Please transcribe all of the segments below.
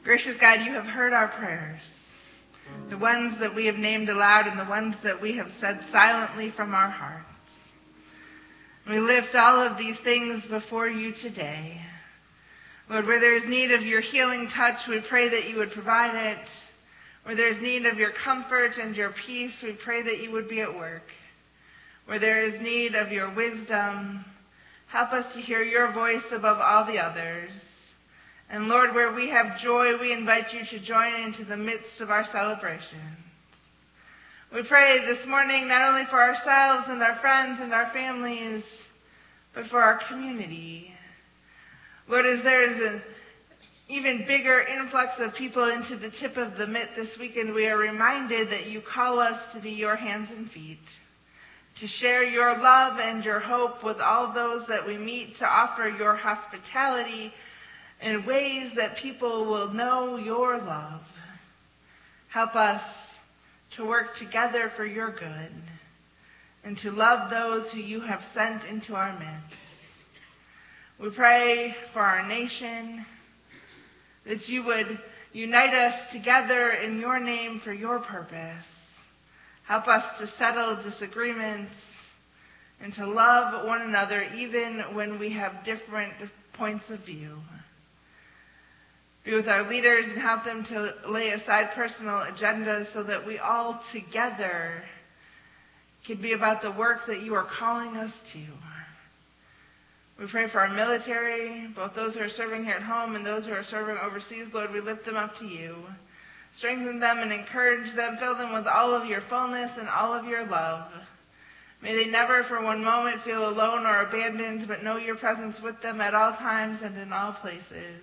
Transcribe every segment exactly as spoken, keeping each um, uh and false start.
Gracious God, you have heard our prayers, the ones that we have named aloud and the ones that we have said silently from our hearts. We lift all of these things before you today. Lord, where there is need of your healing touch, we pray that you would provide it. Where there is need of your comfort and your peace, we pray that you would be at work. Where there is need of your wisdom, help us to hear your voice above all the others. And Lord, where we have joy, we invite you to join into the midst of our celebration. We pray this morning not only for ourselves and our friends and our families, but for our community. Lord, as there is an even bigger influx of people into the tip of the mitt this weekend, we are reminded that you call us to be your hands and feet, to share your love and your hope with all those that we meet, to offer your hospitality in ways that people will know your love. Help us to work together for your good and to love those who you have sent into our midst. We pray for our nation, that you would unite us together in your name for your purpose. Help us to settle disagreements and to love one another even when we have different points of view. Be with our leaders and help them to lay aside personal agendas so that we all together can be about the work that you are calling us to. We pray for our military, both those who are serving here at home and those who are serving overseas. Lord, we lift them up to you. Strengthen them and encourage them. Fill them with all of your fullness and all of your love. May they never for one moment feel alone or abandoned, but know your presence with them at all times and in all places.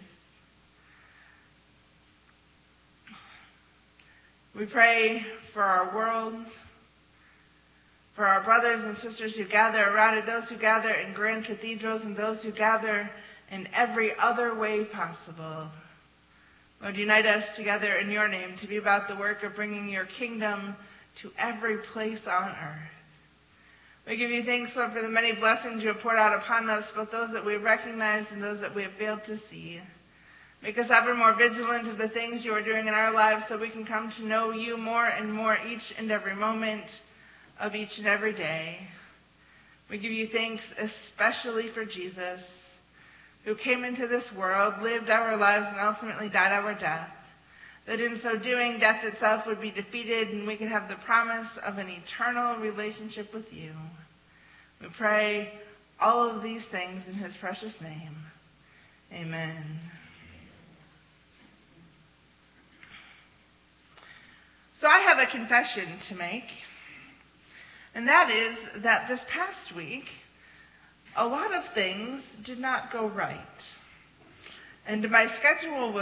We pray for our world, for our brothers and sisters who gather around it, those who gather in grand cathedrals and those who gather in every other way possible. Lord, unite us together in your name to be about the work of bringing your kingdom to every place on earth. We give you thanks, Lord, for the many blessings you have poured out upon us, both those that we have recognized and those that we have failed to see. Make us ever more vigilant of the things you are doing in our lives so we can come to know you more and more each and every moment of each and every day. We give you thanks especially for Jesus, who came into this world, lived our lives, and ultimately died our death, that in so doing, death itself would be defeated and we could have the promise of an eternal relationship with you. We pray all of these things in his precious name. Amen. So I have a confession to make, and that is that this past week, a lot of things did not go right. And my schedule was